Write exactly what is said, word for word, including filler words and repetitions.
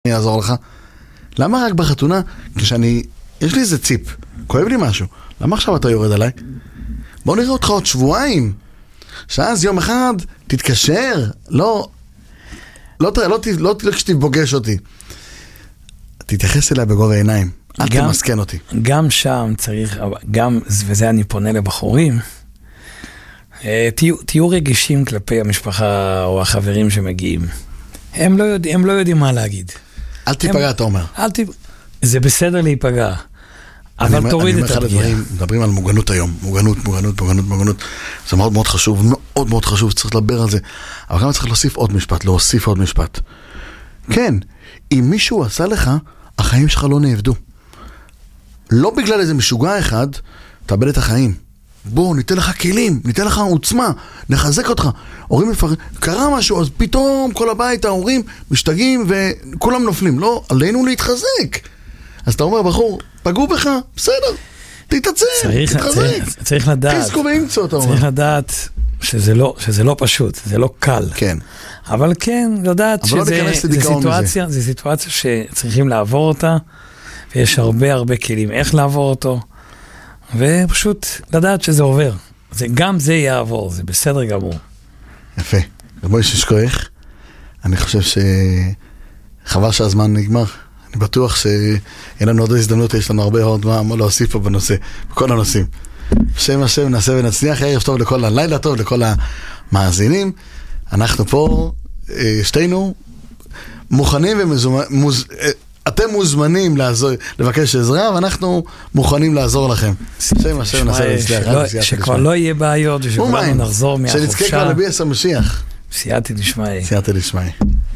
אני אעזור לך. למה רק בחתונה? כשאני, יש לי איזה ציפ, כואב לי משהו. למה עכשיו אתה יורד עליי? בוא נראה אותך עוד שבועיים. שאז יום אחד תתקשר. לא, לא, לא, לא, לא, לא כשתפגש אותי. תתייחס אליי בגובה העיניים. אל תמסכן אותי. גם שם צריך, גם, וזה אני פונה לבחורים, תהיו, תהיו רגישים כלפי המשפחה או החברים שמגיעים. הם לא יודעים, הם לא יודעים מה להגיד. אל תיפגע, אתה אומר. אל תיפגע. זה בסדר להיפגע. אבל תוריד את הפגיעה. מדברים על מוגנות היום. מוגנות, מוגנות, מוגנות, מוגנות. זה מאוד מאוד חשוב, מאוד מאוד חשוב, צריך לדבר על זה. אבל גם צריך להוסיף עוד משפט, להוסיף עוד משפט. כן, אם מישהו עשה לך, החיים שלך לא נעבדו. לא בגלל איזה משוגע אחד, תאבד את החיים. בוא, ניתן לך כלים, ניתן לך עוצמה, נחזק אותך. הורים מפחדים, קרה משהו, אז פתאום כל הבית, ההורים משתגעים וכולם נופלים. לא, עלינו להתחזק. אז אתה אומר, בחור, פגעו בך, בסדר, תתעצר, תתחזק. צריך לדעת. חיזקו ואימצו, אתה אומר. צריך לדעת שזה לא, שזה לא פשוט, זה לא קל. כן. אבל כן, לדעת שזה סיטואציה, זה סיטואציה שצריכים לעבור אותה, ויש הרבה הרבה כלים איך לעבור אותו. ופשוט לדעת שזה עובר. זה, גם זה יעבור, זה בסדר גמור. יפה. רבוי ששכוח, אני חושב שחבל שהזמן נגמר. אני בטוח שיהיה לנו עוד הזדמנות, יש לנו הרבה עוד מה, מה להוסיף פה בנושא, בכל הנושאים. בשם השם נעשה ונצליח, ערב טוב לכל הלילה, טוב לכל המאזינים. אנחנו פה, שתינו, מוכנים ומוזמנים, אתם מוזמנים לעזור, לבקש עזרה, ואנחנו מוכנים לעזור לכם. שם השם נעשה ונצליח. שכבר לא יהיה בעיות, ושכולנו נחזור מהחופשה. שנזכה כבר לביאס המשיח. סייעתא דשמיא. סייעתא דשמיא.